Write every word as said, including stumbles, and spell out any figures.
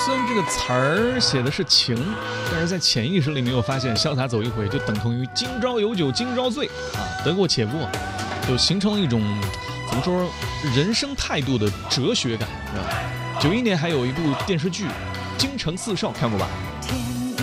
虽然这个词儿写的是情，但是在潜意识里没有发现，潇洒走一回就等同于今朝有酒今朝醉啊，得过且过，就形成了一种怎么说人生态度的哲学感，是吧？九一年还有一部电视剧《京城四少》，看过吧？